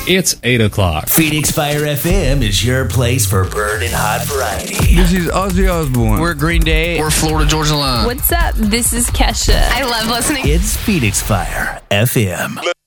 It's 8 o'clock. Phoenix Fire FM is your place for burning hot variety. This is Ozzy Osbourne. We're Green Day. We're Florida Georgia Line. What's up? This is Kesha. I love listening. It's Phoenix Fire FM.